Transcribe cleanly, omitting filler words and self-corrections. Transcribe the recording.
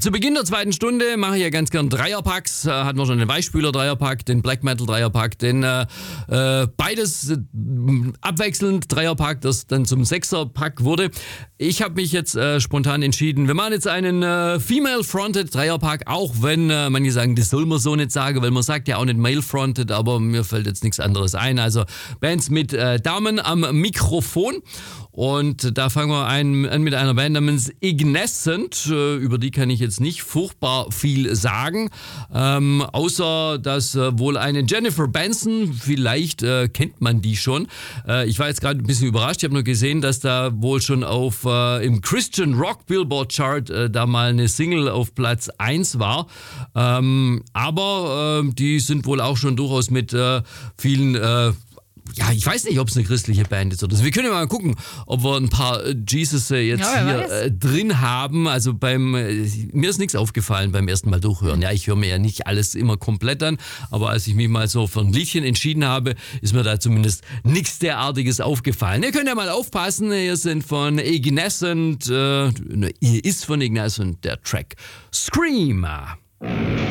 Zu Beginn der zweiten Stunde mache ich ja ganz gern Dreierpacks. Hatten wir schon den Weichspüler-Dreierpack, den Black Metal-Dreierpack, den beides abwechselnd Dreierpack, das dann zum Sechserpack wurde. Ich habe mich jetzt spontan entschieden, wir machen jetzt einen Female-Fronted Dreierpack, auch wenn manche sagen, das soll man so nicht sagen, weil man sagt ja auch nicht Male-Fronted, aber mir fällt jetzt nichts anderes ein. Also Bands mit Damen am Mikrofon. Und da fangen wir an mit einer Band namens Ignescent. Über die kann ich jetzt nicht furchtbar viel sagen. Außer, dass wohl eine Jennifer Benson, vielleicht kennt man die schon. Ich war jetzt gerade ein bisschen überrascht. Ich habe nur gesehen, dass da wohl schon im Christian Rock Billboard Chart da mal eine Single auf Platz 1 war. Aber die sind wohl auch schon durchaus mit vielen... ich weiß nicht, ob es eine christliche Band ist oder so. Wir können ja mal gucken, ob wir ein paar Jesus jetzt hier drin haben. Also mir ist nichts aufgefallen beim ersten Mal durchhören. Ja, ich höre mir ja nicht alles immer komplett an, aber als ich mich mal so für ein Liedchen entschieden habe, ist mir da zumindest nichts derartiges aufgefallen. Ihr könnt ja mal aufpassen, ihr sind von Ignescent, der Track Screamer.